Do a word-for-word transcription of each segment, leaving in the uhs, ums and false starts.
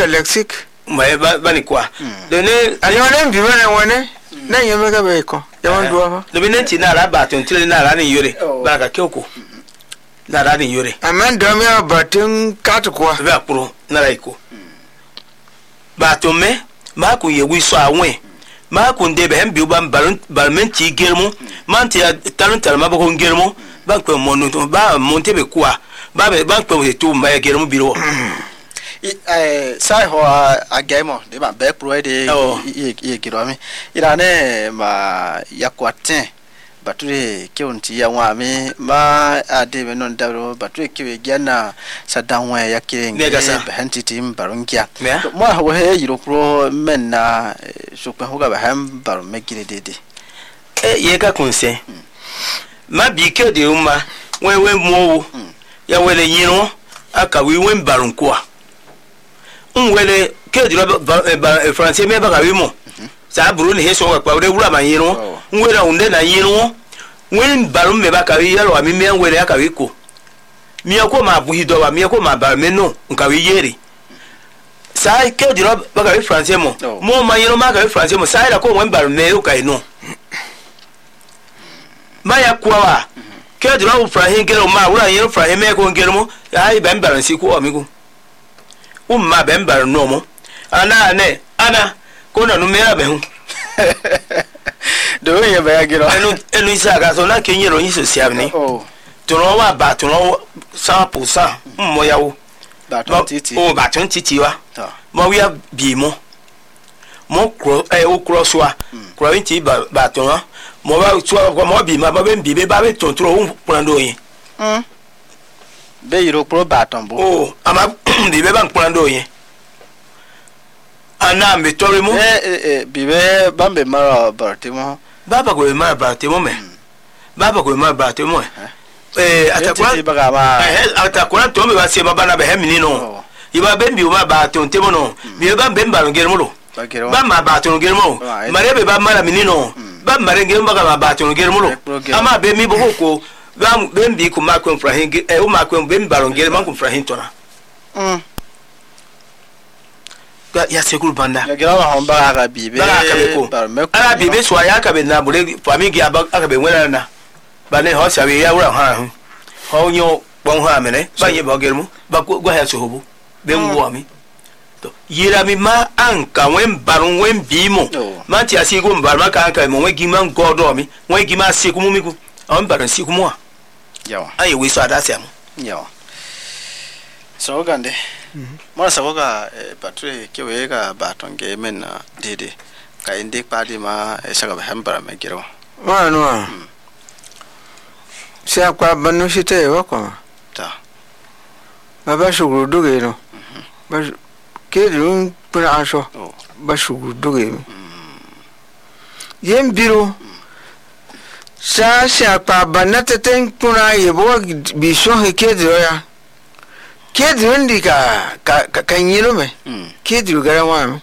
ka lexic ma ba ba ni kwa de ne ayo ne bi wana wane na yeme ka be ko ya wan duwa fa de ne ti na ra ba ton tire na ra ni yore ba ka kyoko na ra ni yore amen do me abatin kat ko ba pro na ra iko ba to me ma ku ye wi so awon ma ku nde be hem bi ba baron barmenti germo man ti talent ma ba ko germo ba ko monu ba monte be kwa ba be ba ko to ma germo biro eh sai ho agemo de ba be pro de ye kiro mi ira ne ma yakwatin bature ke onti ya wa mi ma ade be non daro bature ke we giana sadanwa ya kiren be hantiti mbarongia mo ho he yiro pro men na so kwa ho ga ba ham baro megire dede eh ye ka konse ma bi ke de uma we we mo ya wele yiro aka wi we mbaron kwa nwele ke di ba français me ba ka wi mo sa buru ni he so kwa de wura ma yiro nwele unde na yiro wen barum me ba ka wi yalo ami me nwele aka wi ko mi ko ma bu hido wa mi ko ma ba me no nka wi yeri sa ke di ba ka wi français mo mo ma yiro ma ka wi français mo sa ila ko wen barum me o ka ino ma ya kwa wa ke di ba français ngelo ma wura yiro français me ko ngelo mo ai ba mbaran si ko amigo umma bembar nomo ana ne ana kona numera behu do ye ba giro enu enu isa ga so na kenyero yin so siabni oh tono wa ba tono cent pour cent mo yawo ba ton titi oh ba ton titi wa mo wi bi mo mo kro eh o kro so a kro yin ti ba ba tono mo ba so mo bi ma ba be bi be ba be ton tro un prando yin mm be yiro pro baton bo oh ama di be ban prando yin ana me tori mo eh eh bi be bambe mara bartimo baba ko mara bartimo me baba ko mara bartimo eh atakwa eh atakwa to me ba se baba na be hemini no iba be bi o ma ba to ntemo no bi ba be mba ngere mo lo ba ma ba to ngere mo mare be ba mara mini no ba mare ngere mba ga ba to ngere mo lo ama be mi bo ko bam bembi ku makwen frahin e o makwen bembi barongere man ku frahin tona mm ga ya sekuru banda ya gira wa homba ga bibe ara bibe so ya ka be na bure famigi aba aka be wena na ba ne ho sabe ya wura ha hu ho nyo bon ha mene ba ye ba germu ba go ha so hobu be nwo mi to yira mi ma anka wen barun wen bimo ma ti asi go mbar ma ka anka mo wen giman godo mi wen gima se ku mu mi ku on baran si ku mu yawa ayi we so adase am yawa so gande mara saboga batwe kewe ga batonge mena dede ka inde padi ma saga ba hambara me giro wa no sia kwa banu shite wa kwa ta baba shuguru doge no ba ke dun pura aso ba shuguru doge yem biro sa sia kwa banata ten pura yebo bi so he ke ya Kids indika can you me? Kids you get one.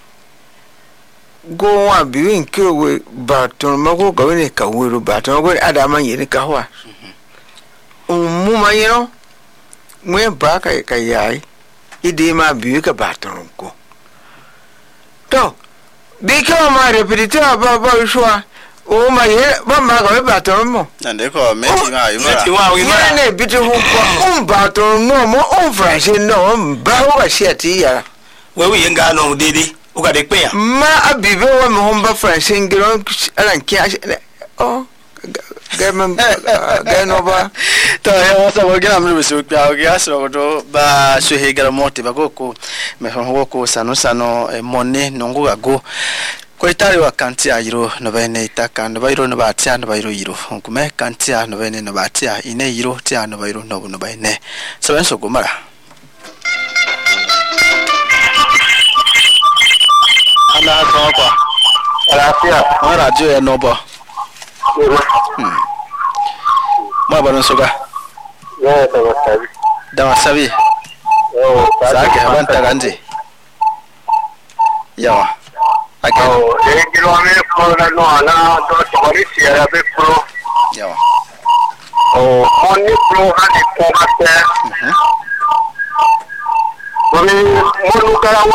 Go on, be in kill but on Mago going a cawuru, but on good Adama Yenikawa. Um, Muma, you know, when back I kayai, it did my buka baton go. So, become my repetitor about sure. Oh my dear, but my baton. And they call me, I am a bit of um baton, no more on French, no, Bawa Shetia. Well, we ain't got no diddy, who got a pair. Ma be very home by French, and get on and cash. Oh, German, Ganova. I was a working with gas or ba Suhiga Motiva Goko, Mehoko, Sanosano, Money, Nongo go. Koitari wa kantia yiro novene itaka no bairo no batia no bairo yiro onkume kantia novene no batia ine yiro tia no bairo no no baine sabenso gumara ana toba gracias ara jo ya nobo hmm ma baron soga ya tawasabi dawasabi oh sake habanta ganje yawa oh eh kilo ame pro no ana do chori sia be pro yawa oh oni pro ani ko mate mhm oni monu kara